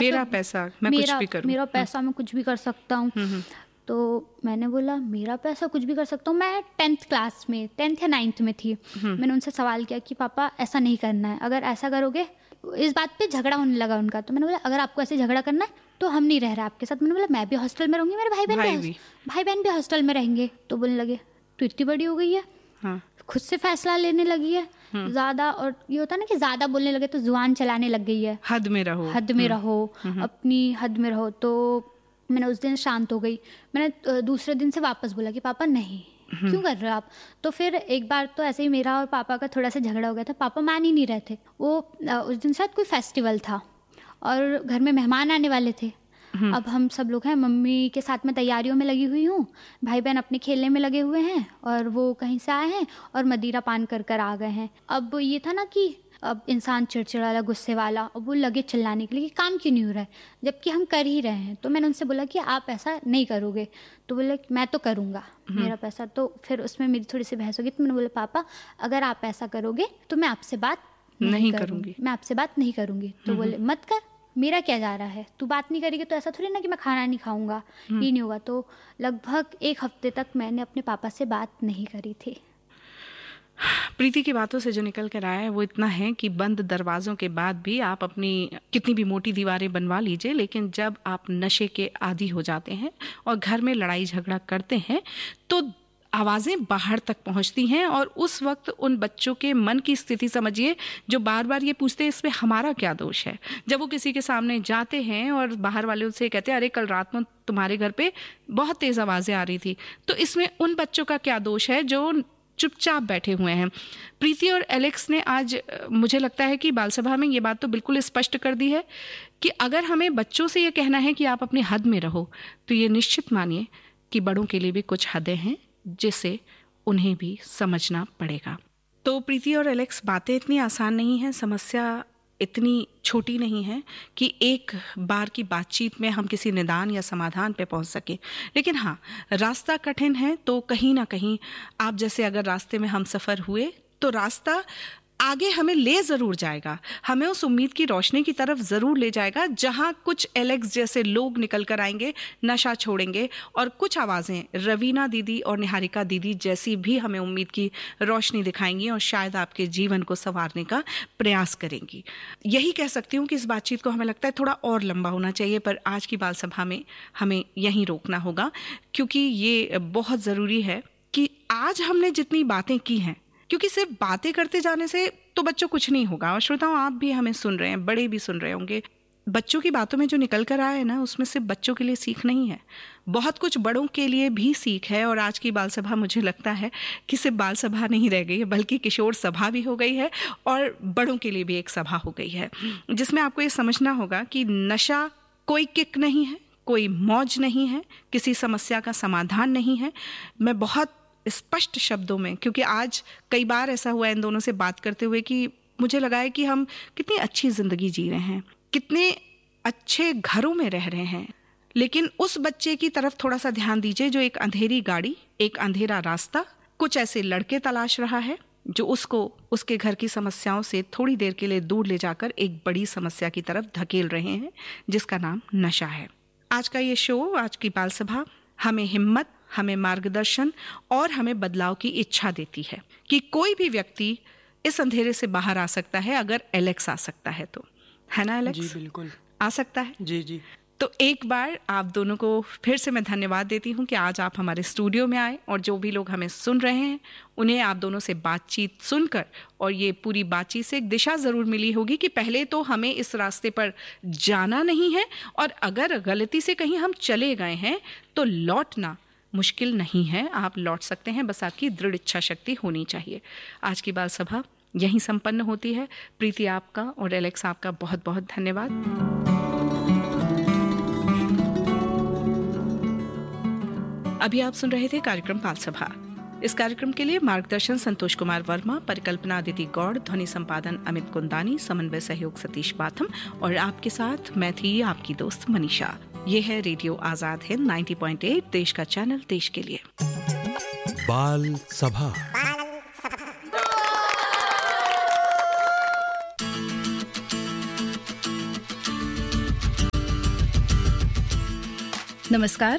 मेरा पैसा, मैं कुछ भी करूँ। मेरा पैसा, मैं कुछ भी कर सकता हूँ। तो मैंने बोला मेरा पैसा कुछ भी कर सकता हूँ। मैं 10th क्लास में, 10th या 9th में थी। मैंने उनसे सवाल किया कि पापा ऐसा नहीं करना है, अगर ऐसा करोगे, इस बात पे झगड़ा होने लगा उनका। तो मैंने बोला अगर आपको ऐसे झगड़ा करना है तो हम नहीं रह रहे आपके साथ। मैंने बोला मैं भी हॉस्टल में रहूँगी, मेरे भाई बहन भी हॉस्टल में रहेंगे। तो बोलने लगे तू इतनी बड़ी हो गई है, खुद से फैसला लेने लगी है ज़्यादा, और ये होता है ना कि ज़्यादा बोलने लगे तो जुबान चलाने लग गई है, हद में रहो, अपनी हद में रहो। तो मैंने उस दिन शांत हो गई। मैंने दूसरे दिन से वापस बोला कि पापा नहीं, क्यों कर रहे हो आप। तो फिर एक बार तो ऐसे ही मेरा और पापा का थोड़ा सा झगड़ा हो गया था। पापा मान ही नहीं रहे थे। वो उस दिन शायद कोई फेस्टिवल था और घर में मेहमान आने वाले थे। अब हम सब लोग हैं, मम्मी के साथ में तैयारियों में लगी हुई हूँ, भाई बहन अपने खेलने में लगे हुए हैं, और वो कहीं से आए हैं और मदिरा पान कर आ गए हैं। अब ये था ना कि अब इंसान चिड़चिड़ा वाला, गुस्से वाला, अब वो लगे चिल्लाने के लिए कि काम क्यों नहीं हो रहा है जबकि हम कर ही रहे हैं। तो मैंने उनसे बोला कि आप ऐसा नहीं करोगे। तो बोले मैं तो करूँगा, मेरा पैसा। तो फिर उसमें मेरी थोड़ी सी बहस होगी। तो मैंने बोला पापा अगर आप ऐसा करोगे तो मैं आपसे बात नहीं करूँगी, मैं आपसे बात नहीं करूँगी। तो बोले मत कर, मेरा क्या जा रहा है, तू बात नहीं करेगी तो ऐसा थोड़ी ना कि मैं खाना नहीं खाऊंगा, ये नहीं होगा। तो लगभग 1 हफ्ते तक मैंने अपने पापा से बात नहीं करी थी। प्रीति की बातों से जो निकल कर आया है वो इतना है कि बंद दरवाजों के बाद भी आप अपनी कितनी भी मोटी दीवारें बनवा लीजिए, लेकिन जब आप नशे के आदी हो जाते हैं और घर में लड़ाई झगड़ा करते हैं तो आवाज़ें बाहर तक पहुंचती हैं। और उस वक्त उन बच्चों के मन की स्थिति समझिए जो बार बार ये पूछते हैं इसमें हमारा क्या दोष है। जब वो किसी के सामने जाते हैं और बाहर वाले उनसे कहते हैं अरे कल रात में तुम्हारे घर पे बहुत तेज़ आवाज़ें आ रही थी, तो इसमें उन बच्चों का क्या दोष है जो चुपचाप बैठे हुए हैं। प्रीति और एलेक्स ने आज मुझे लगता है कि बाल सभा में ये बात तो बिल्कुल स्पष्ट कर दी है कि अगर हमें बच्चों से ये कहना है कि आप अपनी हद में रहो, तो ये निश्चित मानिए कि बड़ों के लिए भी कुछ हदें हैं जिसे उन्हें भी समझना पड़ेगा। तो प्रीति और एलेक्स, बातें इतनी आसान नहीं हैं, समस्या इतनी छोटी नहीं है कि एक बार की बातचीत में हम किसी निदान या समाधान पे पहुंच सके। लेकिन हाँ, रास्ता कठिन है तो कहीं ना कहीं आप जैसे अगर रास्ते में हम सफ़र हुए तो रास्ता आगे हमें ले ज़रूर जाएगा, हमें उस उम्मीद की रोशनी की तरफ ज़रूर ले जाएगा जहाँ कुछ एलेक्स जैसे लोग निकल कर आएंगे, नशा छोड़ेंगे, और कुछ आवाज़ें रवीना दीदी और निहारिका दीदी जैसी भी हमें उम्मीद की रोशनी दिखाएंगी और शायद आपके जीवन को संवारने का प्रयास करेंगी। यही कह सकती हूँ कि इस बातचीत को हमें लगता है थोड़ा और लंबा होना चाहिए, पर आज की बाल सभा में हमें यहीं रोकना होगा क्योंकि ये बहुत ज़रूरी है कि आज हमने जितनी बातें की हैं, क्योंकि सिर्फ बातें करते जाने से तो बच्चों कुछ नहीं होगा। और श्रोताओं, आप भी हमें सुन रहे हैं, बड़े भी सुन रहे होंगे, बच्चों की बातों में जो निकल कर आया है ना, उसमें सिर्फ बच्चों के लिए सीख नहीं है, बहुत कुछ बड़ों के लिए भी सीख है। और आज की बाल सभा मुझे लगता है कि सिर्फ बाल सभा नहीं रह गई है, बल्कि किशोर सभा भी हो गई है और बड़ों के लिए भी एक सभा हो गई है, जिसमें आपको ये समझना होगा कि नशा कोई किक नहीं है, कोई मौज नहीं है, किसी समस्या का समाधान नहीं है। मैं बहुत स्पष्ट शब्दों में, क्योंकि आज कई बार ऐसा हुआ इन दोनों से बात करते हुए कि मुझे लगा है कि हम कितनी अच्छी ज़िंदगी जी रहे हैं, कितने अच्छे घरों में रह रहे हैं, लेकिन उस बच्चे की तरफ थोड़ा सा ध्यान दीजिए जो एक अंधेरी गाड़ी, एक अंधेरा रास्ता, कुछ ऐसे लड़के तलाश रहा है जो उसको उसके घर की समस्याओं से थोड़ी देर के लिए दूर ले जाकर एक बड़ी समस्या की तरफ धकेल रहे हैं जिसका नाम नशा है। आज का ये शो, आज की बाल सभा हमें हिम्मत, हमें मार्गदर्शन और हमें बदलाव की इच्छा देती है कि कोई भी व्यक्ति इस अंधेरे से बाहर आ सकता है अगर एलेक्स आ सकता है तो, है ना एलेक्स? जी बिल्कुल आ सकता है। जी। तो एक बार आप दोनों को फिर से मैं धन्यवाद देती हूँ कि आज आप हमारे स्टूडियो में आए, और जो भी लोग हमें सुन रहे हैं उन्हें आप दोनों से बातचीत सुनकर और ये पूरी बातचीत से एक दिशा ज़रूर मिली होगी कि पहले तो हमें इस रास्ते पर जाना नहीं है, और अगर गलती से कहीं हम चले गए हैं तो लौटना मुश्किल नहीं है, आप लौट सकते हैं, बस आपकी दृढ़ इच्छा शक्ति होनी चाहिए। आज की बाल सभा यहीं संपन्न होती है। प्रीति आपका और एलेक्स आपका बहुत बहुत धन्यवाद। अभी आप सुन रहे थे कार्यक्रम बाल सभा। इस कार्यक्रम के लिए मार्गदर्शन संतोष कुमार वर्मा, परिकल्पना अदिति गौड़, ध्वनि संपादन अमित कुंदानी, समन्वय सहयोग सतीश बाथम, और आपके साथ मैं थी आपकी दोस्त मनीषा। ये है रेडियो आजाद हिंद 90.8, देश का चैनल, देश के लिए। बाल सभा। नमस्कार,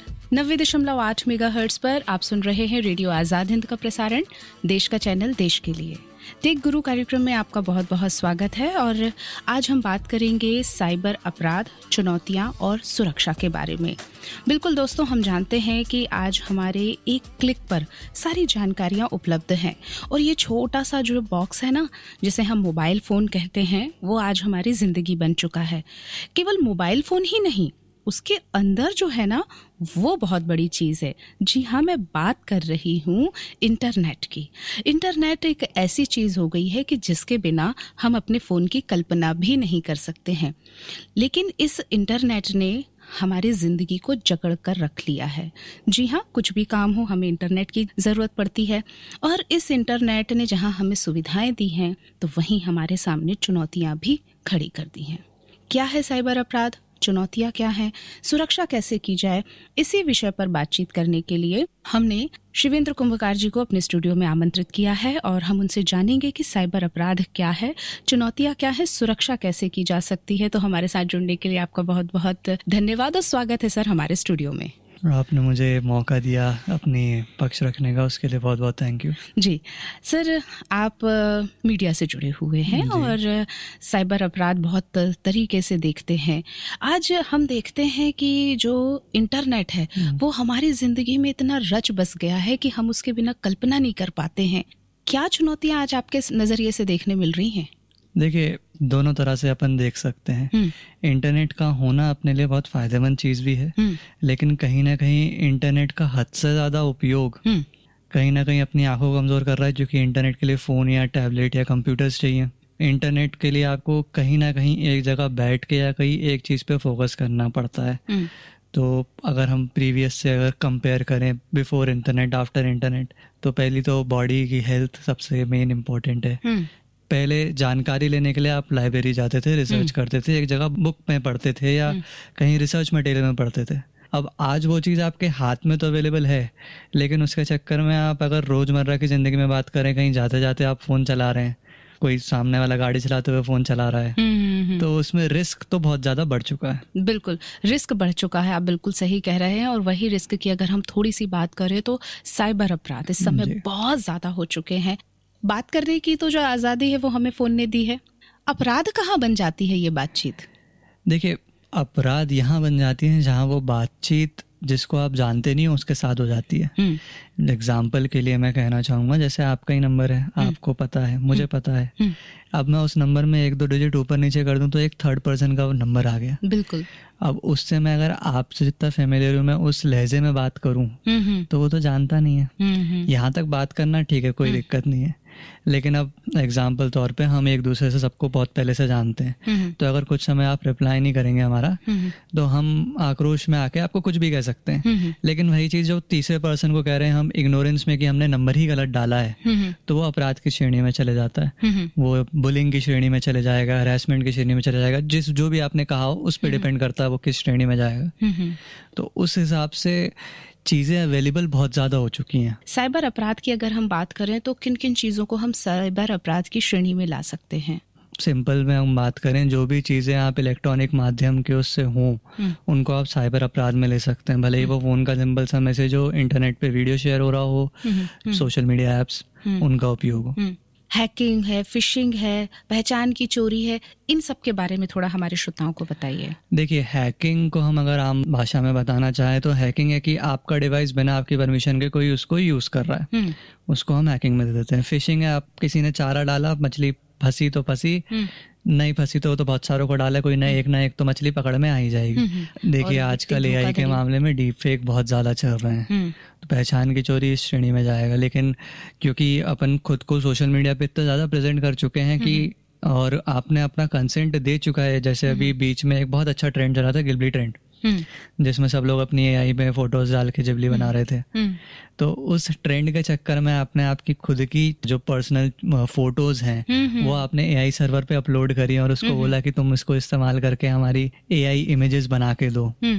90.8 मेगाहर्ट्ज पर आप सुन रहे हैं रेडियो आजाद हिंद का प्रसारण, देश का चैनल देश के लिए। टेक गुरु कार्यक्रम में आपका बहुत बहुत स्वागत है और आज हम बात करेंगे साइबर अपराध, चुनौतियां और सुरक्षा के बारे में। बिल्कुल दोस्तों, हम जानते हैं कि आज हमारे एक क्लिक पर सारी जानकारियां उपलब्ध हैं और ये छोटा सा जो बॉक्स है ना, जिसे हम मोबाइल फ़ोन कहते हैं, वो आज हमारी ज़िंदगी बन चुका है। केवल मोबाइल फ़ोन ही नहीं, उसके अंदर जो है ना, वो बहुत बड़ी चीज़ है। जी हाँ, मैं बात कर रही हूँ इंटरनेट की। इंटरनेट एक ऐसी चीज़ हो गई है कि जिसके बिना हम अपने फ़ोन की कल्पना भी नहीं कर सकते हैं। लेकिन इस इंटरनेट ने हमारी ज़िंदगी को जकड़ कर रख लिया है। जी हाँ, कुछ भी काम हो हमें इंटरनेट की ज़रूरत पड़ती है और इस इंटरनेट ने जहाँ हमें सुविधाएं दी हैं, तो वहीं हमारे सामने चुनौतियाँ भी खड़ी कर दी हैं। क्या है साइबर अपराध, चुनौतियां क्या हैं, सुरक्षा कैसे की जाए, इसी विषय पर बातचीत करने के लिए हमने शिवेंद्र कुंभकार जी को अपने स्टूडियो में आमंत्रित किया है और हम उनसे जानेंगे कि साइबर अपराध क्या है, चुनौतियां क्या है, सुरक्षा कैसे की जा सकती है। तो हमारे साथ जुड़ने के लिए आपका बहुत बहुत धन्यवाद और स्वागत है सर हमारे स्टूडियो में। आपने मुझे मौका दिया अपनी पक्ष रखने का, उसके लिए बहुत बहुत थैंक यू। जी सर, आप मीडिया से जुड़े हुए हैं और साइबर अपराध बहुत तरीके से देखते हैं। आज हम देखते हैं कि जो इंटरनेट है वो हमारी ज़िंदगी में इतना रच बस गया है कि हम उसके बिना कल्पना नहीं कर पाते हैं। क्या चुनौतियाँ आज आपके नज़रिए से देखने मिल रही हैं? देखिए, दोनों तरह से अपन देख सकते हैं। इंटरनेट का होना अपने लिए बहुत फ़ायदेमंद चीज़ भी है, लेकिन कहीं ना कहीं इंटरनेट का हद से ज़्यादा उपयोग कहीं ना कहीं अपनी आंखों को कमज़ोर कर रहा है, क्योंकि इंटरनेट के लिए फ़ोन या टैबलेट या कंप्यूटर्स चाहिए। इंटरनेट के लिए आपको कहीं ना कहीं एक जगह बैठ के या कहीं एक चीज़ पे फोकस करना पड़ता है। तो अगर हम प्रीवियस से अगर कंपेयर करें, बिफोर इंटरनेट आफ्टर इंटरनेट, तो पहली तो बॉडी की हेल्थ सबसे मेन इम्पोर्टेंट है। पहले जानकारी लेने के लिए आप लाइब्रेरी जाते थे, रिसर्च करते थे, एक जगह बुक में पढ़ते थे या कहीं रिसर्च मटेरियल में पढ़ते थे। अब आज वो चीज़ आपके हाथ में तो अवेलेबल है, लेकिन उसके चक्कर में आप अगर रोज़मर्रा की ज़िंदगी में बात करें, कहीं जाते जाते आप फ़ोन चला रहे हैं, कोई सामने वाला गाड़ी चलाते हुए फ़ोन चला रहा है, तो उसमें रिस्क तो बहुत ज़्यादा बढ़ चुका है। बिल्कुल, रिस्क बढ़ चुका है, आप बिल्कुल सही कह रहे हैं। और वही रिस्क की अगर हम थोड़ी सी बात करें तो साइबर अपराध इस समय बहुत ज़्यादा हो चुके हैं। बात करने की तो जो आज़ादी है वो हमें फ़ोन ने दी है। अपराध कहाँ बन जाती है ये बातचीत? देखिए, अपराध यहाँ बन जाती है जहाँ वो बातचीत जिसको आप जानते नहीं हो उसके साथ हो जाती है। एग्जाम्पल के लिए मैं कहना चाहूँगा, जैसे आपका ही नंबर है, आपको पता है, मुझे पता है, अब मैं उस नंबर में 1-2 डिजिट ऊपर नीचे कर दूं तो एक थर्ड पर्सन का नंबर आ गया। बिल्कुल। अब उससे मैं अगर आपसे जितना फेमिलियर हूँ, मैं उस लहजे में बात करूँ तो वो तो जानता नहीं है। यहाँ तक बात करना ठीक है, कोई दिक्कत नहीं है, लेकिन अब एग्जाम्पल तौर पे हम एक दूसरे से सबको बहुत पहले से जानते हैं, तो अगर कुछ समय आप रिप्लाई नहीं करेंगे हमारा, तो हम आक्रोश में आके आपको कुछ भी कह सकते हैं। लेकिन वही चीज़ जो तीसरे पर्सन को कह रहे हैं हम इग्नोरेंस में कि हमने नंबर ही गलत डाला है, तो वो अपराध की श्रेणी में चले जाता है, वो बुलिंग की श्रेणी में चले जाएगा, हरासमेंट की श्रेणी में चले जाएगा। जो भी आपने कहा हो उस पर डिपेंड करता है वो किस श्रेणी में जाएगा। तो उस हिसाब से चीज़ें अवेलेबल बहुत ज़्यादा हो चुकी हैं। साइबर अपराध की अगर हम बात करें तो किन किन चीज़ों को हम साइबर अपराध की श्रेणी में ला सकते हैं? सिंपल में हम बात करें, जो भी चीज़ें आप इलेक्ट्रॉनिक माध्यम के उससे हों उनको आप साइबर अपराध में ले सकते हैं। भले ही वो फ़ोन का सिंपल सा मैसेज हो, इंटरनेट पे वीडियो शेयर हो रहा हो, सोशल मीडिया ऐप्स उनका उपयोग हो। हैकिंग है, फिशिंग है, पहचान की चोरी है, इन सब के बारे में थोड़ा हमारे श्रोताओं को बताइए। देखिए, हैकिंग को हम अगर आम भाषा में बताना चाहें तो हैकिंग है कि आपका डिवाइस बिना आपकी परमिशन के कोई उसको यूज़ कर रहा है, उसको हम हैकिंग में दे देते हैं। फिशिंग है, आप किसी ने चारा डाला, मछली फंसी तो फंसी, नहीं फंसी तो बहुत सारों को डाला, कोई ना एक तो मछली पकड़ में आ ही जाएगी। देखिए, आजकल एआई के मामले में डीप फेक बहुत ज़्यादा चल रहे हैं, तो पहचान की चोरी इस श्रेणी में जाएगा। लेकिन क्योंकि अपन खुद को सोशल मीडिया पे इतना ज़्यादा प्रेजेंट कर चुके हैं कि और आपने अपना कंसेंट दे चुका है, जैसे अभी बीच में एक बहुत अच्छा ट्रेंड चला था, गिबली ट्रेंड, जिसमें सब लोग अपनी एआई में फोटोज डाल के जिबली बना रहे थे। तो उस ट्रेंड के चक्कर में आपने आपकी खुद की जो पर्सनल फोटोज हैं वो आपने एआई सर्वर पे अपलोड करी और उसको बोला कि तुम इसको इस्तेमाल करके हमारी एआई इमेजेस बना के दो।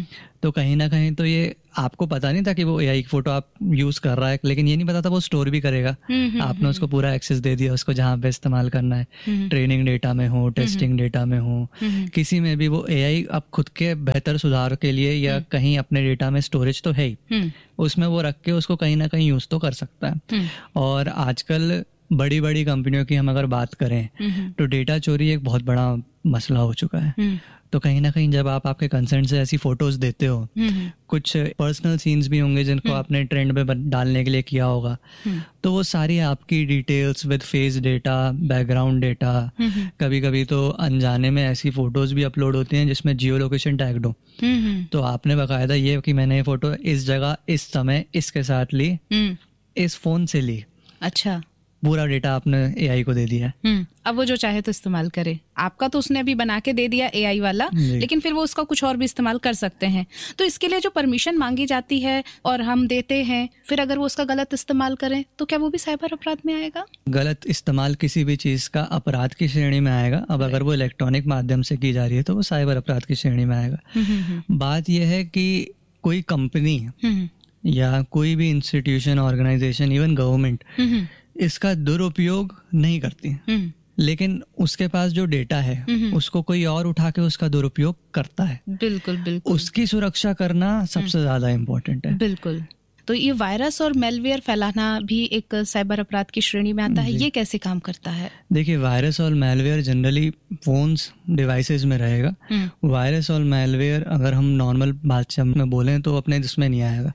तो कहीं ना कहीं तो ये आपको पता नहीं था कि वो एआई की फोटो आप यूज कर रहा है, लेकिन ये नहीं पता था वो स्टोर भी करेगा। आपने उसको पूरा एक्सेस दे दिया उसको जहाँ पे इस्तेमाल करना है, ट्रेनिंग डेटा में हो, टेस्टिंग डेटा में हो, किसी में भी वो एआई अब खुद के बेहतर सुधार के लिए या कहीं अपने डेटा में स्टोरेज तो है ही, उसमें वो रख के उसको कहीं ना कहीं यूज तो कर सकता है। और आजकल बड़ी बड़ी कंपनियों की हम अगर बात करें तो डेटा चोरी एक बहुत बड़ा मसला हो चुका है। तो कहीं ना कहीं जब आप आपके कंसर्न से ऐसी फोटोज देते हो, कुछ पर्सनल सीन्स भी होंगे जिनको आपने ट्रेंड पे डालने के लिए किया होगा, तो वो सारी आपकी details with face data, background data, कभी कभी तो अनजाने में ऐसी फोटोज भी अपलोड होती हैं जिसमें जियो लोकेशन टैग्ड हो। तो आपने बाकायदा ये कि मैंने ये फोटो इस जगह इस समय इसके साथ ली, इस फोन से ली, अच्छा, पूरा डेटा आपने एआई को दे दिया। अब वो जो चाहे तो इस्तेमाल करे। आपका तो उसने अभी बना के दे दिया एआई वाला, लेकिन फिर वो उसका कुछ और भी इस्तेमाल कर सकते हैं। तो इसके लिए जो परमिशन मांगी जाती है और हम देते हैं, फिर अगर वो उसका गलत इस्तेमाल करें तो क्या वो भी साइबर अपराध में आएगा? गलत इस्तेमाल किसी भी चीज का अपराध की श्रेणी में आएगा। अब अगर वो इलेक्ट्रॉनिक माध्यम से की जा रही है तो वो साइबर अपराध की श्रेणी में आएगा। बात यह है कि कोई कंपनी या कोई भी इंस्टीट्यूशन, ऑर्गेनाइजेशन, इवन गवर्नमेंट इसका दुरुपयोग नहीं करती, लेकिन उसके पास जो डेटा है उसको कोई और उठा के उसका दुरुपयोग करता है। बिल्कुल बिल्कुल, उसकी सुरक्षा करना सबसे ज्यादा इम्पोर्टेंट है। बिल्कुल। तो ये वायरस और मेलवेयर फैलाना भी एक साइबर अपराध की श्रेणी में आता है। ये कैसे काम करता है? देखिए, वायरस और मेलवेयर जनरली फोन्स, डिवाइसेस में रहेगा। वायरस और मेलवेयर अगर हम नॉर्मल भाषा में बोलें तो अपने जिसमें नहीं आएगा।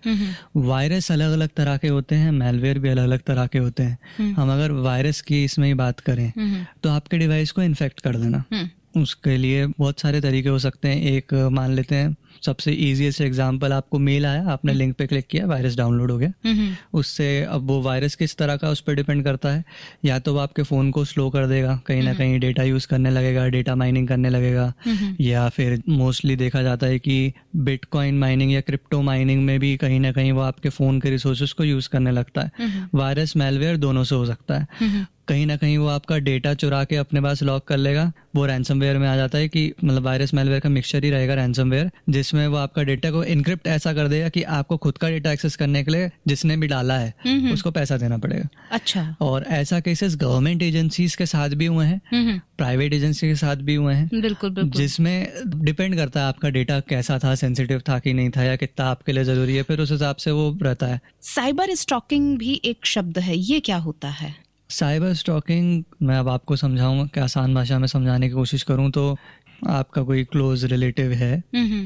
वायरस अलग अलग तरह के होते हैं, मेलवेयर भी अलग अलग तरह के होते हैं। हम अगर वायरस की इसमें ही बात करें तो आपके डिवाइस को इन्फेक्ट कर देना, उसके लिए बहुत सारे तरीके हो सकते हैं। एक मान लेते हैं सबसे इजीएस्ट एग्जांपल, आपको मेल आया, आपने लिंक पे क्लिक किया, वायरस डाउनलोड हो गया। उससे अब वो वायरस किस तरह का उस पर डिपेंड करता है। या तो वो आपके फ़ोन को स्लो कर देगा, कहीं ना कहीं डेटा यूज़ करने लगेगा, डेटा माइनिंग करने लगेगा, या फिर मोस्टली देखा जाता है कि बिटकॉइन माइनिंग या क्रिप्टो माइनिंग में भी कहीं ना कहीं वो आपके फ़ोन के रिसोर्सेज को यूज़ करने लगता है। वायरस मेलवेयर दोनों से हो सकता है। कहीं ना कहीं वो आपका डेटा चुरा के अपने पास लॉक कर लेगा, वो रैंसमवेयर में आ जाता है कि मतलब वायरस मेलवेयर का मिक्सचर ही रहेगा रैंसमवेयर, जिसमें वो आपका डेटा को इनक्रिप्ट ऐसा कर देगा कि आपको खुद का डेटा एक्सेस करने के लिए जिसने भी डाला है उसको पैसा देना पड़ेगा। अच्छा। और ऐसा केसेस गवर्नमेंट एजेंसीज के साथ भी हुए हैं, प्राइवेट एजेंसी के साथ भी हुए हैं। बिल्कुल बिल्कुल, जिसमें डिपेंड करता है आपका डेटा कैसा था, सेंसिटिव था कि नहीं था, या कितना आपके लिए जरूरी है, फिर उस हिसाब से वो रहता है। साइबर स्टॉकिंग भी एक शब्द है, ये क्या होता है? साइबर स्टॉकिंग मैं अब आपको समझाऊंगा कि आसान भाषा में समझाने की कोशिश करूं तो आपका कोई क्लोज रिलेटिव है,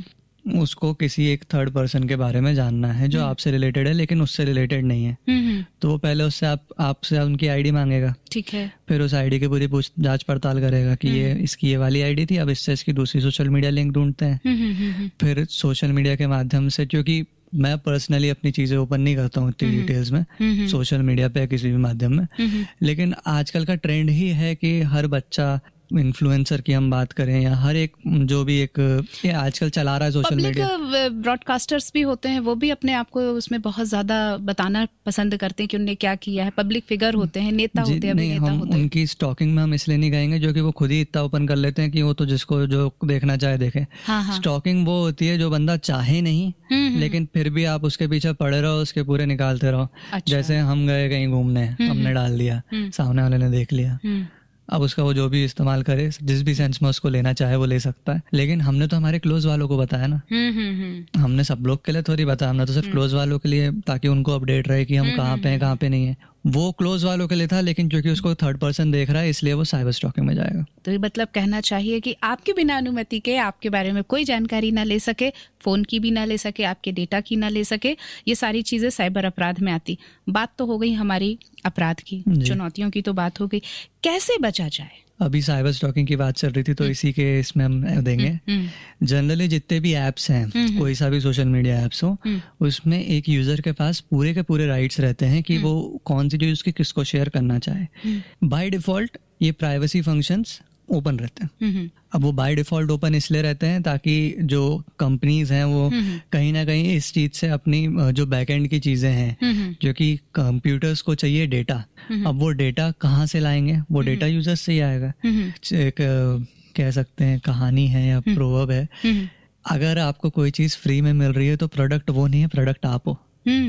उसको किसी एक थर्ड पर्सन के बारे में जानना है जो आपसे रिलेटेड है लेकिन उससे रिलेटेड नहीं है, तो वो पहले उससे आपसे उनकी आईडी मांगेगा। ठीक है। फिर उस आईडी की पूरी जांच पड़ताल करेगा कि ये इसकी ये वाली आईडी थी, अब इससे इसकी दूसरी सोशल मीडिया लिंक ढूंढते हैं। फिर सोशल मीडिया के माध्यम से, क्योंकि मैं पर्सनली अपनी चीज़ें ओपन नहीं करता हूँ इतनी डिटेल्स में सोशल मीडिया पे किसी भी माध्यम में, लेकिन आजकल का ट्रेंड ही है कि हर बच्चा, इन्फ्लुएंसर की हम बात करें या हर एक जो भी एक आजकल चला रहा है सोशल मीडिया, ब्रॉडकास्टर्स भी होते हैं, वो भी अपने आप को उसमें बहुत ज्यादा बताना पसंद करते हैं कि उन्होंने क्या किया है। पब्लिक फिगर होते हैं, नेता होते हैं, नहीं हम उनकी स्टॉकिंग में हम इसलिए नहीं कहेंगे जो कि वो खुद ही इतना ओपन कर लेते हैं कि वो तो जिसको जो देखना चाहे देखे। स्टॉकिंग वो होती है जो बंदा चाहे नहीं लेकिन फिर भी आप उसके पीछे पड़े रहो, उसके पूरे निकालते रहो। जैसे हम गए कहीं घूमने, हमने डाल दिया, सामने वाले ने देख लिया, अब उसका वो जो भी इस्तेमाल करे, जिस भी सेंस में उसको लेना चाहे वो ले सकता है, लेकिन हमने तो हमारे क्लोज वालों को बताया ना। हमने सब लोग के लिए थोड़ी बताया, हमने तो सिर्फ क्लोज वालों के लिए, ताकि उनको अपडेट रहे कि हम कहाँ पे हैं कहाँ पे नहीं है। वो क्लोज वालों के लिए था, लेकिन क्योंकि उसको थर्ड पर्सन देख रहा है इसलिए वो साइबर स्टॉकिंग में जाएगा। तो ये मतलब कहना चाहिए कि आपके बिना अनुमति के आपके बारे में कोई जानकारी ना ले सके, फोन की भी ना ले सके, आपके डेटा की ना ले सके, ये सारी चीजें साइबर अपराध में आती। बात तो हो गई हमारी अपराध की, चुनौतियों की तो बात हो गई, कैसे बचा जाए? अभी साइबर स्टॉकिंग की बात चल रही थी तो इसी के इसमें हम देंगे। जनरली जितने भी एप्स हैं, कोई सा भी सोशल मीडिया एप्स हो, उसमें एक यूजर के पास पूरे के पूरे राइट्स रहते हैं कि वो कौन सी चीज उसकी किसको शेयर करना चाहे। बाय डिफॉल्ट ये प्राइवेसी फंक्शंस ओपन रहते हैं। अब वो बाय डिफॉल्ट ओपन इसलिए रहते हैं ताकि जो कंपनीज हैं वो कहीं ना कहीं इस चीज से अपनी जो बैकएंड की चीजें हैं, जो कि कंप्यूटर्स को चाहिए डेटा, अब वो डेटा कहाँ से लाएंगे? वो डेटा यूजर्स से ही आएगा। एक कह सकते हैं कहानी है या प्रोवर्ब है अगर आपको कोई चीज़ फ्री में मिल रही है तो प्रोडक्ट वो नहीं है, प्रोडक्ट आप हो।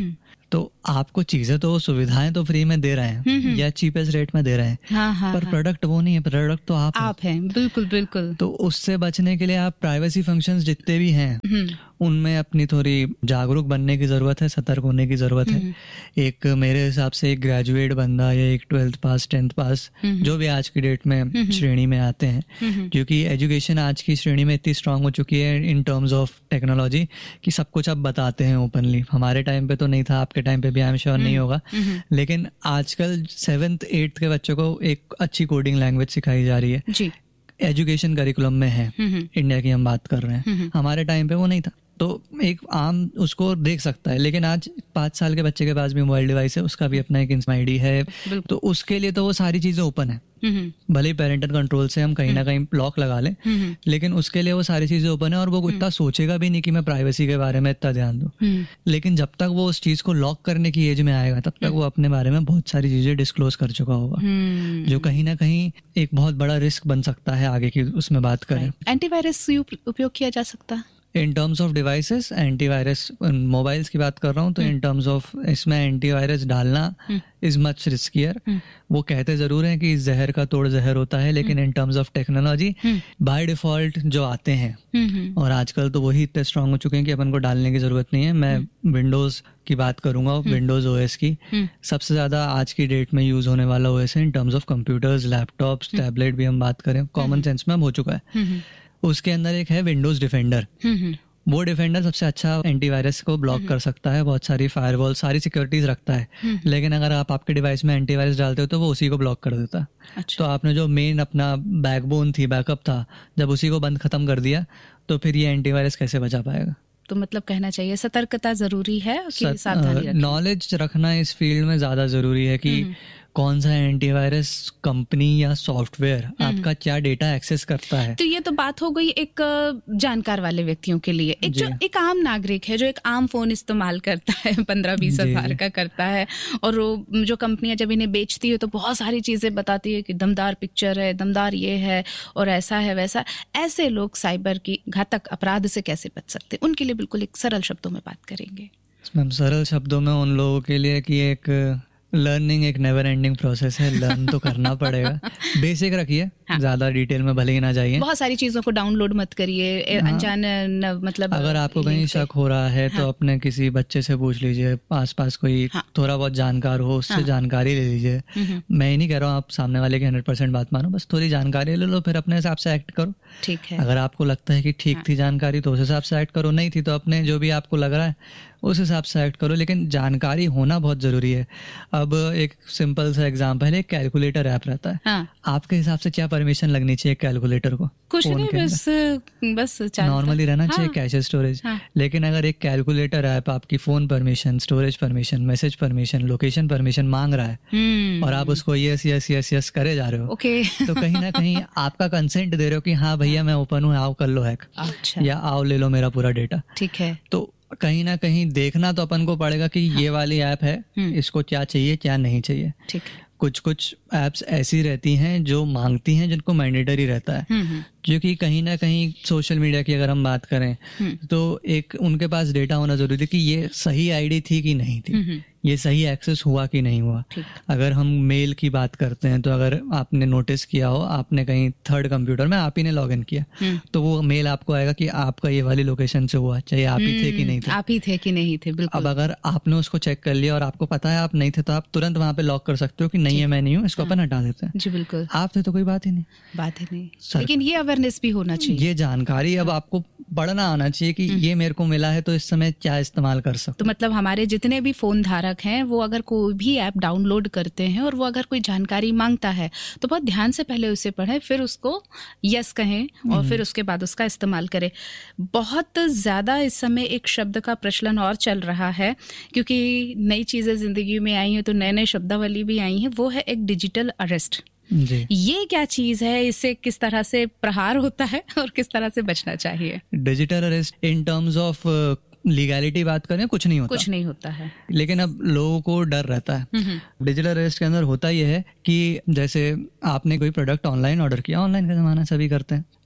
तो आपको चीजें तो, सुविधाएं तो फ्री में दे रहे हैं या चीपेस्ट रेट में दे रहे हैं, पर प्रोडक्ट वो नहीं है, प्रोडक्ट तो आप हैं। बिल्कुल बिल्कुल। तो उससे बचने के लिए आप प्राइवेसी फंक्शंस जितने भी हैं उनमें अपनी थोड़ी जागरूक बनने की जरूरत है, सतर्क होने की जरूरत है। एक मेरे हिसाब से एक ग्रेजुएट बंदा या एक 12th पास 10th पास जो भी आज की डेट में श्रेणी में आते हैं, क्योंकि एजुकेशन आज की श्रेणी में इतनी स्ट्रांग हो चुकी है इन टर्म्स ऑफ टेक्नोलॉजी कि सब कुछ अब बताते हैं ओपनली। हमारे टाइम पे तो नहीं था, आपके टाइम पे भी आई एम श्योर नहीं होगा, लेकिन आजकल 7th 8th के बच्चों को एक अच्छी कोडिंग लैंग्वेज सिखाई जा रही है जी। एजुकेशन करिकुलम में है, इंडिया की हम बात कर रहे हैं, हमारे टाइम पे वो नहीं था। तो एक आम उसको देख सकता है, लेकिन आज 5 साल के बच्चे के पास भी मोबाइल डिवाइस है, उसका भी अपना एक इंस्टा आईडी है, तो उसके लिए तो वो सारी चीजें ओपन है। भले ही पेरेंटल कंट्रोल से हम कहीं ना कहीं लॉक लगा लें, लेकिन उसके लिए वो सारी चीजें ओपन है और वो इतना सोचेगा भी नहीं कि मैं प्राइवेसी के बारे में इतना ध्यान दूं। लेकिन जब तक वो उस चीज को लॉक करने की एज में आएगा तब तक वो अपने बारे में बहुत सारी चीजें डिस्क्लोज कर चुका होगा, जो कहीं ना कहीं एक बहुत बड़ा रिस्क बन सकता है आगे की उसमें बात करें। एंटीवायरस उपयोग किया जा सकता है in terms of devices, antivirus mobiles की बात कर रहा हूँ तो इन टर्म्स ऑफ इसमें एंटीवायरस डालना इज मच रिस्कियर। वो कहते जरूर हैं कि जहर का तोड़ जहर होता है, लेकिन in terms of technology by default जो आते हैं, और आजकल तो वही इतने स्ट्रांग हो चुके हैं कि अपन को डालने की जरूरत नहीं है। मैं विंडोज की बात करूंगा, विंडोज ओएस की सबसे ज्यादा आज की डेट में यूज होने वाला ओएस है in terms of computers, laptops, tablet भी हम बात करें, कॉमन सेंस में अब हो चुका है। उसके अंदर एक है विंडोज डिफेंडर। वो डिफेंडर सबसे अच्छा एंटीवायरस को ब्लॉक कर सकता है, बहुत सारी फायरवॉल, सारी सिक्योरिटीज रखता है, लेकिन अगर आप आपके डिवाइस में एंटीवायरस डालते हो तो वो उसी को ब्लॉक कर देता है। अच्छा। तो आपने जो मेन अपना बैकबोन थी, बैकअप था, जब उसी को बंद खत्म कर दिया तो फिर ये एंटीवायरस कैसे बचा पाएगा? तो मतलब कहना चाहिए सतर्कता जरूरी है कि सावधानी रखना, नॉलेज रखना इस फील्ड में ज्यादा जरूरी है कि कौन सा एंटीवायरस कंपनी या सॉफ्टवेयर आपका क्या डेटा एक्सेस करता है। तो ये तो बात हो गई एक जानकार वाले व्यक्तियों के लिए। एक जो एक आम नागरिक है जो एक आम फोन इस्तेमाल करता है, 15-20 हज़ार का करता है, और जो कंपनियां जब इन्हें बेचती है तो बहुत सारी चीजें बताती है कि दमदार पिक्चर है, दमदार ये है और ऐसा है वैसा। ऐसे लोग साइबर की घातक अपराध से कैसे बच सकते हैं, उनके लिए बिल्कुल एक सरल शब्दों में बात करेंगे। मैम सरल शब्दों में उन लोगों के लिए कि एक लर्निंग एक नेवर एंडिंग प्रोसेस है, लर्न तो करना पड़ेगा। बेसिक रखिए, ज्यादा डिटेल में भले ही ना जाइए, बहुत सारी चीजों को डाउनलोड मत करिए, अनजान मतलब अगर आपको कहीं शक हो रहा है तो अपने किसी बच्चे से पूछ लीजिए, आसपास कोई थोड़ा बहुत जानकार हो उससे जानकारी ले लीजिए। मैं ही नहीं कह रहा हूँ आप सामने वाले की 100% बात मानो, बस थोड़ी जानकारी ले लो, फिर अपने हिसाब से एक्ट करो। ठीक है। अगर आपको लगता है कि ठीक थी जानकारी तो उस हिसाब से एक्ट करो, नहीं थी तो अपने जो भी आपको लग रहा है उस हिसाब से एक्ट करो, लेकिन जानकारी होना बहुत जरूरी है। अब एक सिंपल सा एग्जांपल है, एक कैलकुलेटर ऐप रहता है, आपके हिसाब से क्या परमिशन लगनी चाहिए कैलकुलेटर को? कुछ नहीं, बस नॉर्मली रहना चाहिए कैश स्टोरेज। लेकिन अगर एक कैलकुलेटर ऐप आपकी phone permission, storage permission, message permission, location permission मांग रहा है और आप उसको यस यस यस यस करे जा रहे हो, तो कहीं ना कहीं आपका कंसेंट दे रहे हो कि हाँ भैया मैं ओपन हूँ, आओ कर लो हैक, या आओ ले लो मेरा पूरा डेटा। ठीक है। तो कहीं ना कहीं देखना तो अपन को पड़ेगा कि ये वाली ऐप है, इसको क्या चाहिए क्या नहीं चाहिए। ठीक। कुछ ऐप्स ऐसी रहती हैं जो मांगती हैं, जिनको मैंडेटरी रहता है, जो कि कहीं ना कहीं सोशल मीडिया की अगर हम बात करें तो एक उनके पास डेटा होना जरूरी है कि ये सही आईडी थी कि नहीं थी, ये सही एक्सेस हुआ कि नहीं हुआ। अगर हम मेल की बात करते हैं तो अगर आपने नोटिस किया हो, आपने कहीं थर्ड कंप्यूटर में आप ही ने लॉगिन किया तो वो मेल आपको आएगा कि आपका ये वाली लोकेशन से हुआ, चाहे आप ही थे कि नहीं थे। आप ही थे कि नहीं थे, बिल्कुल। अब अगर आपने उसको चेक कर लिया और आपको पता है आप नहीं थे, तो आप तुरंत वहां पे लॉक कर सकते हो कि नहीं है मैं नहीं हूँ, इसको अपन हटा देते हैं। जी बिल्कुल। आप थे तो कोई बात ही नहीं, लेकिन ये अवेयरनेस भी होना चाहिए, ये जानकारी अब आपको पढ़ना आना चाहिए कि ये मेरे को मिला है तो इस समय क्या इस्तेमाल कर सकते। तो मतलब हमारे जितने भी फोन धारक हैं वो अगर कोई भी ऐप डाउनलोड करते हैं और वो अगर कोई जानकारी मांगता है तो बहुत ध्यान से पहले उसे पढ़ें, फिर उसको यस कहें और फिर उसके बाद उसका इस्तेमाल करें। बहुत ज़्यादा इस समय एक शब्द का प्रचलन और चल रहा है, क्योंकि नई चीज़ें ज़िंदगी में आई हैं तो नए नए शब्दावली भी आई हैं, वो है एक डिजिटल अरेस्ट। ये क्या चीज है, इससे किस तरह से प्रहार होता है और किस तरह से बचना चाहिए? Digital arrest in terms of legality बात करें, कुछ नहीं होता है, लेकिन अब लोगों को डर रहता है। डिजिटल अरेस्ट के अंदर होता यह है कि जैसे आपने कोई प्रोडक्ट ऑनलाइन ऑर्डर किया, ऑनलाइन का जमाना सभी करते हैं,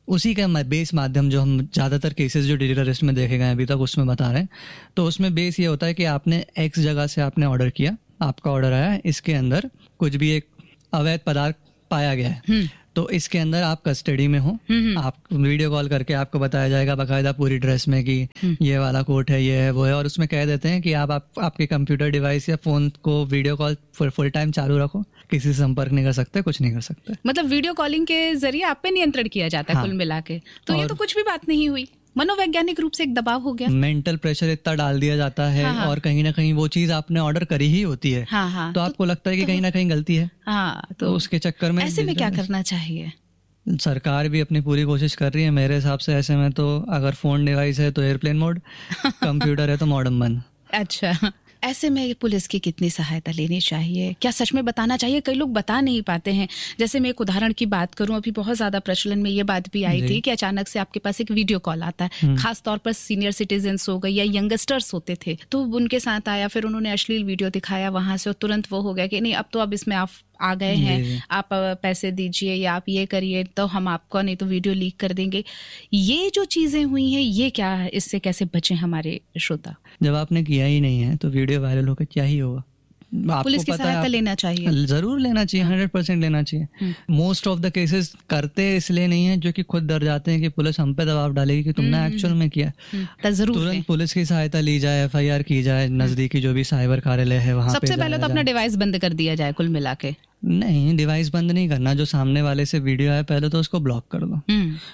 उसी का बेस माध्यम जो हम ज़्यादातर केसेस जो डिजिटल अरेस्ट में देखे गए अभी तक उसमें बता रहे हैं, तो उसमें बेस ये होता है कि आपने एक्स जगह से आपने ऑर्डर किया, आपका ऑर्डर आया, इसके अंदर कुछ भी एक अवैध पदार्थ पाया गया है, तो इसके अंदर आप कस्टडी में हो, आप वीडियो कॉल करके आपको बताया जाएगा बाकायदा पूरी ड्रेस में कि ये वाला कोट है, ये है, वो है, और उसमें कह देते हैं कि आप आपके कंप्यूटर डिवाइस या फोन को वीडियो कॉल फुल टाइम चालू रखो, किसी से संपर्क नहीं कर सकते, कुछ नहीं कर सकते। मतलब वीडियो कॉलिंग के जरिए आप पे नियंत्रण किया जाता है। हाँ। कुल मिला के तो ये तो कुछ भी बात नहीं हुई, मनोवैज्ञानिक रूप से एक दबाव हो गया, मेंटल प्रेशर इतना डाल दिया जाता है। हाँ। और कहीं ना कहीं वो चीज आपने ऑर्डर करी ही होती है। हाँ। तो आपको लगता है कि कहीं ना कहीं गलती है। हाँ। तो उसके चक्कर में ऐसे में क्या करना चाहिए? सरकार भी अपनी पूरी कोशिश कर रही है मेरे हिसाब से। ऐसे में तो अगर फोन डिवाइस है तो एयरप्लेन मोड, कंप्यूटर है तो मॉडर्न बंद। अच्छा, ऐसे में पुलिस की कितनी सहायता लेनी चाहिए? क्या सच में बताना चाहिए? कई लोग बता नहीं पाते हैं। जैसे मैं एक उदाहरण की बात करूं, अभी बहुत ज्यादा प्रचलन में ये बात भी आई थी कि अचानक से आपके पास एक वीडियो कॉल आता है, खास तौर पर सीनियर सिटीजन्स हो गए या यंगस्टर्स होते थे, तो उनके साथ आया, फिर उन्होंने अश्लील वीडियो दिखाया, वहां से तुरंत वो हो गया कि नहीं अब तो अब इसमें आप आ गए हैं, आप पैसे दीजिए या आप ये करिए तो हम आपको नहीं तो वीडियो लीक कर देंगे। ये जो चीजें हुई हैं, ये क्या है, इससे कैसे बचें हमारे श्रोता? जब आपने किया ही नहीं है तो वीडियो वायरल होकर क्या ही होगा? पुलिस की सहायता लेना चाहिए, जरूर लेना चाहिए, 100% लेना चाहिए। मोस्ट ऑफ द केसेस करते इसलिए नहीं है जो कि खुद डर जाते हैं कि पुलिस हम पे दबाव डालेगी कि तुमने एक्चुअल में किया। तुरंत पुलिस की सहायता ली जाए, FIR की जाए, नजदीकी जो भी साइबर कार्यालय है वहाँ। सबसे पहले तो अपना डिवाइस बंद कर दिया जाए कुल मिला के। नहीं, डिवाइस बंद नहीं करना, जो सामने वाले से वीडियो है पहले तो उसको ब्लॉक कर दो।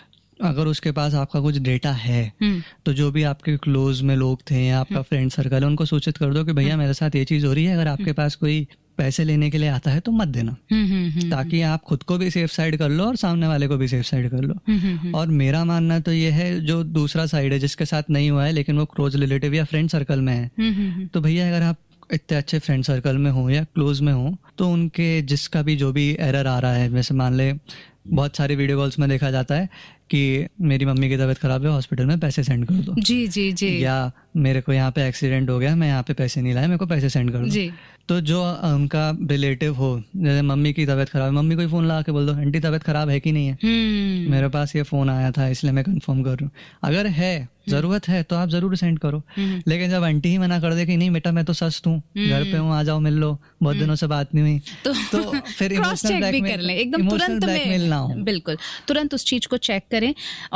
अगर उसके पास आपका कुछ डेटा है तो जो भी आपके क्लोज में लोग थे या आपका फ्रेंड सर्कल है उनको सूचित कर दो कि भैया मेरे साथ ये चीज हो रही है, अगर आपके पास कोई पैसे लेने के लिए आता है तो मत देना, ताकि आप खुद को भी सेफ साइड कर लो और सामने वाले को भी सेफ साइड कर लो। और मेरा मानना तो ये है, जो दूसरा साइड है जिसके साथ नहीं हुआ है लेकिन वो क्लोज रिलेटिव या फ्रेंड सर्कल में है, तो भैया अगर आप इतने अच्छे फ्रेंड सर्कल में हो या क्लोज में हो तो उनके जिसका भी जो भी एरर आ रहा है, जैसे मान ले बहुत सारी वीडियो कॉल्स में देखा जाता है कि मेरी मम्मी की तबीयत खराब है, हॉस्पिटल में पैसे सेंड कर दो। जी जी जी। या मेरे को यहाँ पे एक्सीडेंट हो गया, मैं यहाँ पे पैसे नहीं लाया, मेरे को पैसे सेंड कर दो जी। तो जो उनका रिलेटिव हो, जैसे मम्मी की तबीयत खराब है, मम्मी को ही फोन लगा के बोल दो आंटी तबीयत खराब है कि नहीं है, मेरे पास ये फोन आया था इसलिए मैं कंफर्म कर रही हूँ। अगर है, जरूरत है तो आप जरूर सेंड करो। लेकिन जब आंटी ही मना कर दे कि नहीं बेटा मैं तो सस्त हूँ, घर पे हूँ, आ जाओ मिल लो, बहुत दिनों से बात नहीं हुई, तो फिर इमोशनल ब्लैकमेल, एकदम तुरंत ब्लैकमेल ना हो। बिल्कुल, तुरंत उस चीज को चेक करें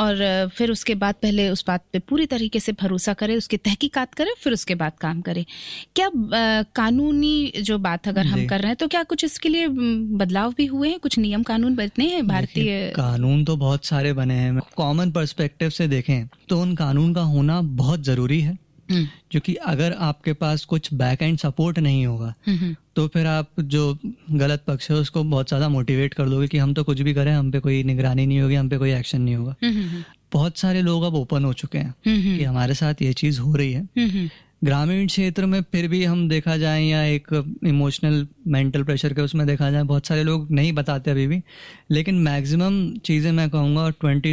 और फिर उसके बाद पहले उस बात पे पूरी तरीके से भरोसा करें, उसकी तहकीकात करें, फिर उसके बाद काम करें। क्या कानूनी जो बात अगर हम कर रहे हैं तो क्या कुछ इसके लिए बदलाव भी हुए हैं? कुछ नियम कानून बने हैं? भारतीय कानून तो बहुत सारे बने हैं। कॉमन पर्सपेक्टिव से देखें तो उन कानून का होना बहुत जरूरी है, क्योंकि अगर आपके पास कुछ बैक एंड सपोर्ट नहीं होगा तो फिर आप जो गलत पक्ष है उसको बहुत ज़्यादा मोटिवेट कर दोगे कि हम तो कुछ भी करें, हम पे कोई निगरानी नहीं होगी, हम पे कोई एक्शन नहीं होगा। बहुत सारे लोग अब ओपन हो चुके हैं कि हमारे साथ ये चीज़ हो रही है। ग्रामीण क्षेत्र में फिर भी हम देखा जाए या एक इमोशनल मेंटल प्रेशर के उसमें देखा जाए, बहुत सारे लोग नहीं बताते अभी भी, लेकिन मैक्सिमम चीज़ें मैं कहूँगा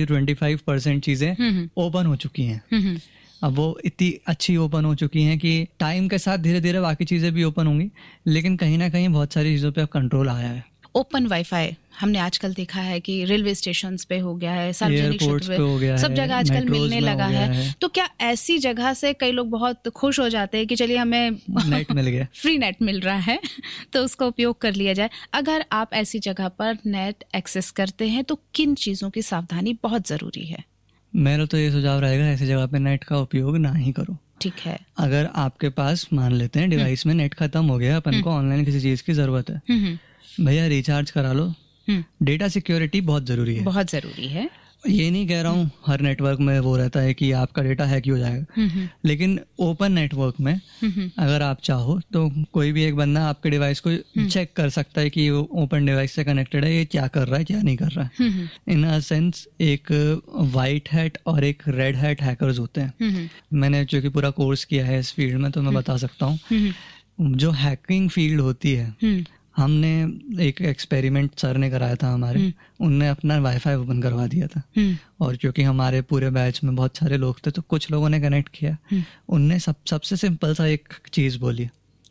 20-25% चीज़ें ओपन हो चुकी हैं। अब वो इतनी अच्छी ओपन हो चुकी हैं कि टाइम के साथ धीरे धीरे बाकी चीज़ें भी ओपन होंगी, लेकिन कहीं ना कहीं बहुत सारी चीज़ों पे अब कंट्रोल आया है। ओपन वाईफाई हमने आजकल देखा है कि रेलवे स्टेशन पे हो गया है, सार्वजनिक क्षेत्र पे, सब जगह आजकल मिलने लगा है। तो क्या ऐसी जगह से कई लोग बहुत खुश हो जाते हैं कि चलिए हमें नेट मिल गया, फ्री नेट मिल रहा है तो उसका उपयोग कर लिया जाए। अगर आप ऐसी जगह पर नेट एक्सेस करते हैं तो किन चीज़ों की सावधानी बहुत ज़रूरी है? मेरा तो ये सुझाव रहेगा ऐसी जगह पे नेट का उपयोग ना ही करो। ठीक है। अगर आपके पास मान लेते हैं डिवाइस में नेट खत्म हो गया, अपन को ऑनलाइन किसी चीज़ की ज़रूरत है, भैया रिचार्ज करा लो। डेटा सिक्योरिटी बहुत ज़रूरी है, बहुत ज़रूरी है। ये नहीं कह रहा हूँ हर नेटवर्क में वो रहता है कि आपका डेटा हैक हो जाएगा, लेकिन ओपन नेटवर्क में अगर आप चाहो तो कोई भी एक बंदा आपके डिवाइस को चेक कर सकता है कि वो ओपन डिवाइस से कनेक्टेड है, ये क्या कर रहा है क्या नहीं कर रहा है। इन अ सेंस एक वाइट हैट और एक रेड हैट हैकर्स होते हैं। मैंने चूंकि पूरा कोर्स किया है इस फील्ड में तो मैं बता सकता हूँ, जो हैकिंग फील्ड होती है, हमने एक एक्सपेरिमेंट सर ने कराया था हमारे, उनने अपना वाईफाई ओपन करवा दिया था, और क्योंकि हमारे पूरे बैच में बहुत सारे लोग थे तो कुछ लोगों ने कनेक्ट किया, उनने सबसे सिंपल सा एक चीज़ बोली,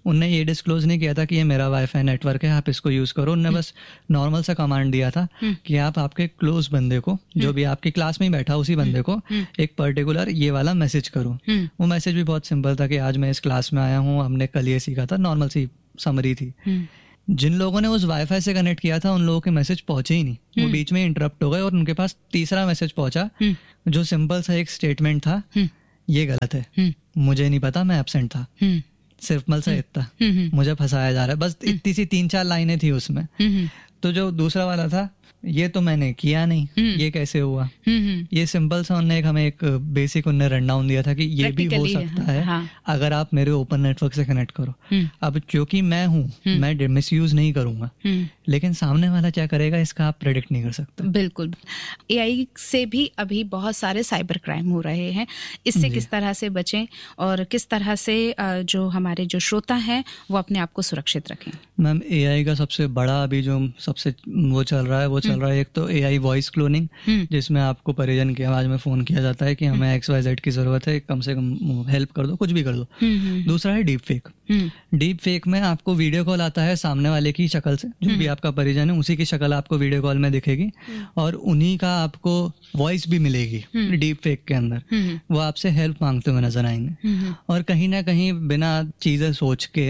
उनने ये डिस्क्लोज नहीं किया था कि ये मेरा वाईफाई नेटवर्क है, आप इसको यूज करो। उनने बस नॉर्मल सा कमांड दिया था कि आप आपके क्लोज बंदे को, जो भी आपकी क्लास में ही बैठा उसी बंदे को एक पर्टिकुलर ये वाला मैसेज करो। वो मैसेज भी बहुत सिंपल था कि आज मैं इस क्लास में आया हूँ, हमने कल ये सीखा था, नॉर्मल सी समरी थी। जिन लोगों ने उस वाईफाई से कनेक्ट किया था उन लोगों के मैसेज पहुंचे ही नहीं, वो बीच में इंटरप्ट हो गए और उनके पास तीसरा मैसेज पहुंचा जो सिंपल सा एक स्टेटमेंट था, ये गलत है, मुझे नहीं पता, मैं एब्सेंट था। सिर्फ मल सा इतना, मुझे फंसाया जा रहा है, बस इतनी सी 3-4 लाइनें थी उसमें। तो जो दूसरा वाला था, ये तो मैंने किया नहीं, ये कैसे हुआ, ये सिंपल सा उन्होंने हमें एक बेसिक उन्होंने रन डाउन दिया था कि ये भी हो सकता है अगर आप मेरे ओपन नेटवर्क से कनेक्ट करो। अब क्योंकि मैं हूँ, मैं मिसयूज नहीं करूंगा, लेकिन सामने वाला क्या करेगा इसका आप प्रेडिक्ट नहीं कर सकते। बिल्कुल। एआई से भी अभी बहुत सारे साइबर क्राइम हो रहे हैं, इससे किस तरह से बचें और किस तरह से जो हमारे जो श्रोता हैं वो अपने आप को सुरक्षित रखें? मैम, एआई का सबसे बड़ा अभी जो सबसे वो चल रहा है एक तो एआई वॉइस क्लोनिंग, जिसमें आपको परिजन की आवाज में फोन किया जाता है कि हमें XYZ की जरूरत है, कम से कम हेल्प कर दो, कुछ भी कर दो। दूसरा है डीप फेक। डीप फेक में आपको वीडियो कॉल आता है सामने वाले की शक्ल से, जो भी आपका परिजन है उसी की शक्ल आपको वीडियो कॉल में दिखेगी और उन्हीं का आपको वॉइस भी मिलेगी डीप फेक के अंदर। वो आपसे हेल्प मांगते हुए नजर आएंगे और कहीं ना कहीं बिना चीजें सोच के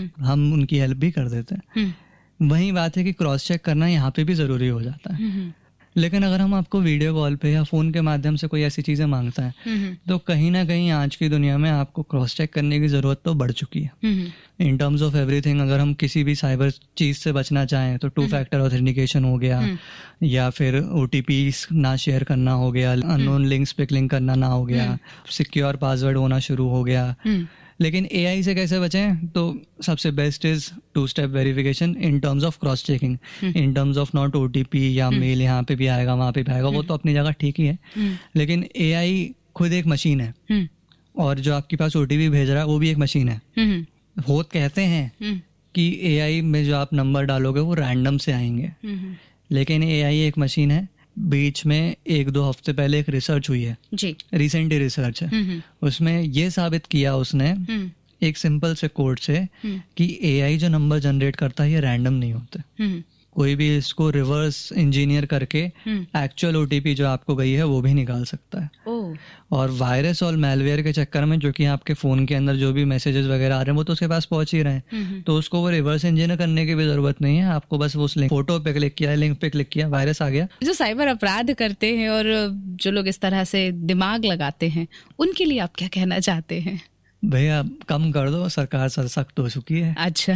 हम उनकी हेल्प भी कर देते हैं। वही बात है कि क्रॉस चेक करना यहाँ पे भी जरूरी हो जाता है। लेकिन अगर हम आपको वीडियो कॉल पे या फोन के माध्यम से कोई ऐसी चीजें मांगता है तो कहीं ना कहीं आज की दुनिया में आपको क्रॉस चेक करने की जरूरत तो बढ़ चुकी है। इन टर्म्स ऑफ एवरीथिंग, अगर हम किसी भी साइबर चीज से बचना चाहें तो 2 फैक्टर ऑथेंटिकेशन हो गया, या फिर OTP ना शेयर करना हो गया, अननोन लिंक्स पे क्लिक करना ना हो गया, सिक्योर पासवर्ड होना शुरू हो गया। लेकिन एआई से कैसे बचें? तो सबसे best is 2-स्टेप verification in terms of cross checking, in terms of not OTP या मेल यहाँ पे भी आएगा वहाँ पे भी आएगा, वो तो अपनी जगह ठीक ही है। लेकिन एआई खुद एक मशीन है और जो आपके पास OTP भेज रहा है वो भी एक मशीन है। वो कहते हैं कि एआई में जो आप नंबर डालोगे वो रैंडम से आएंगे, लेकिन एआई एक मशीन है। बीच में 1-2 हफ्ते पहले एक रिसर्च हुई है जी, रिसेंट रिसर्च है, उसमें ये साबित किया उसने एक सिंपल से कोड से कि एआई जो नंबर जनरेट करता है ये रैंडम नहीं होते। कोई भी इसको रिवर्स इंजीनियर करके एक्चुअल OTP जो आपको गई है वो भी निकाल सकता है। और वायरस और मैलवेयर के चक्कर में जो कि आपके फोन के अंदर जो भी मैसेजेस वगैरह आ रहे हैं वो तो उसके पास पहुंच ही रहे हैं, तो उसको वो रिवर्स इंजीनियर करने की भी जरूरत नहीं है। आपको बस उस फोटो पे क्लिक किया, लिंक पे क्लिक किया, वायरस आ गया। जो साइबर अपराध करते हैं और जो लोग इस तरह से दिमाग लगाते हैं उनके लिए आप क्या कहना चाहते हैं? भैया कम कर दो, सरकार सख्त हो चुकी है। अच्छा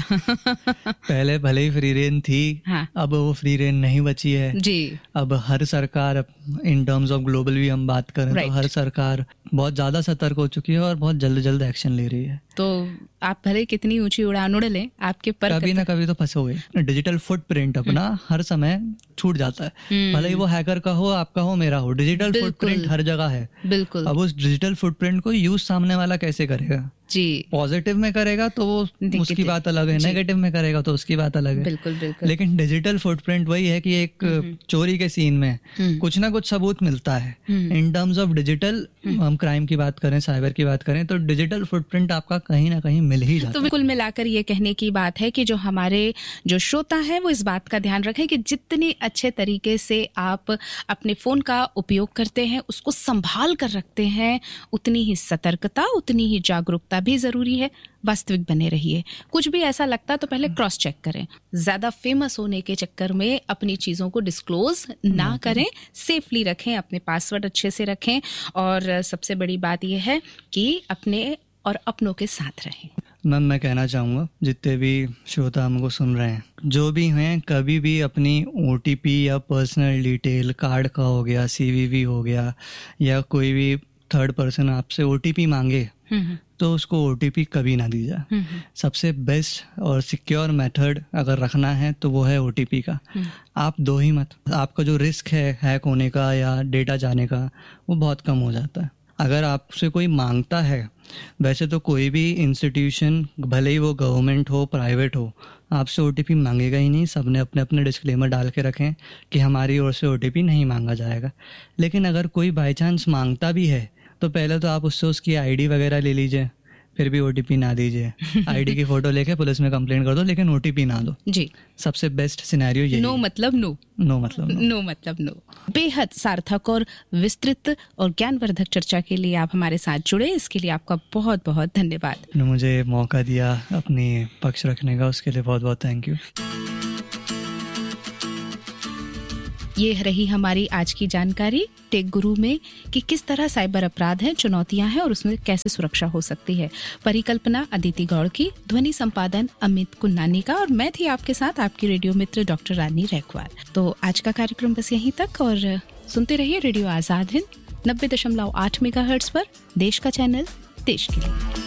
पहले भले ही फ्री रेन थी, हाँ। अब वो फ्री रेन नहीं बची है जी। अब हर सरकार, इन टर्म्स ऑफ ग्लोबल भी हम बात करें तो हर सरकार बहुत ज्यादा सतर्क हो चुकी है और बहुत जल्द एक्शन ले रही है। तो आप भले कितनी ऊंची उड़ान उड़ लें, आपके पर कभी ना कभी तो फंसोगे। डिजिटल फुटप्रिंट अपना हर समय छूट जाता है, भले ही वो हैकर का हो, आपका हो, मेरा हो, डिजिटल फुटप्रिंट हर जगह है। बिल्कुल। अब उस डिजिटल फुटप्रिंट को यूज सामने वाला कैसे करेगा जी? पॉजिटिव में करेगा तो वो उसकी बात अलग है, नेगेटिव में करेगा तो उसकी बात अलग है। बिल्कुल बिल्कुल। लेकिन डिजिटल फुटप्रिंट वही है कि एक चोरी के सीन में कुछ ना कुछ सबूत मिलता है। इन टर्म्स ऑफ डिजिटल, हम क्राइम की बात करें, साइबर की बात करें, तो डिजिटल फुटप्रिंट आपका कहीं ना कहीं मिल ही जाता है। तो कुल मिलाकर ये कहने की बात है कि जो हमारे जो श्रोता है वो इस बात का ध्यान रखें कि जितने अच्छे तरीके से आप अपने फोन का उपयोग करते हैं, उसको संभाल कर रखते हैं, उतनी ही सतर्कता, उतनी ही जागरूकता भी जरूरी है। वास्तविक बने रहिए। कुछ भी ऐसा लगता तो पहले क्रॉस चेक करें। ज्यादा फेमस होने के चक्कर में अपनी चीजों को डिस्क्लोज ना करें, सेफली रखें, अपने पासवर्ड अच्छे से रखें और सबसे बड़ी बात यह है कि अपने और अपनों के साथ रहें। मैम, मैं कहना चाहूँगा जितने भी श्रोता हमको सुन रहे हैं, जो भी हैं, कभी भी अपनी OTP या पर्सनल डिटेल, कार्ड का हो गया, CVV हो गया, या कोई भी थर्ड पर्सन आपसे OTP मांगे तो उसको OTP कभी ना दी जाए। सबसे बेस्ट और सिक्योर मेथड अगर रखना है तो वो है OTP का। आप दो ही मत, आपका जो रिस्क है हैक होने का या डेटा जाने का वो बहुत कम हो जाता है। अगर आपसे कोई मांगता है, वैसे तो कोई भी इंस्टीट्यूशन, भले ही वो गवर्नमेंट हो, प्राइवेट हो, आपसे OTP मांगेगा ही नहीं। सबने अपने अपने डिस्क्लेमर डाल के रखें कि हमारी ओर से OTP नहीं मांगा जाएगा। लेकिन अगर कोई बाई चांस मांगता भी है तो पहले तो आप उससे उसकी ID वगैरह ले लीजिए, फिर भी OTP ना दीजिए। ID की फोटो लेके पुलिस में कंप्लेंट कर दो, लेकिन OTP ना दो जी। सबसे बेस्ट सिनेरियो यही। नो मतलब नो, नो मतलब नो, नो मतलब नो। बेहद सार्थक और विस्तृत और ज्ञानवर्धक चर्चा के लिए आप हमारे साथ जुड़े, इसके लिए आपका बहुत बहुत धन्यवाद। मुझे मौका दिया अपनी पक्ष रखने का, उसके लिए बहुत बहुत थैंक यू। ये रही हमारी आज की जानकारी टेक गुरु में कि किस तरह साइबर अपराध हैं, चुनौतियां हैं और उसमें कैसे सुरक्षा हो सकती है। परिकल्पना अदिति गौड़ की, ध्वनि संपादन अमित कुन्नानी का, और मैं थी आपके साथ आपकी रेडियो मित्र डॉक्टर रानी रैकवार। तो आज का कार्यक्रम बस यहीं तक, और सुनते रहिए रेडियो आजाद हिंद 90.8 मेगाहर्ट्ज पर, देश का चैनल देश के लिए।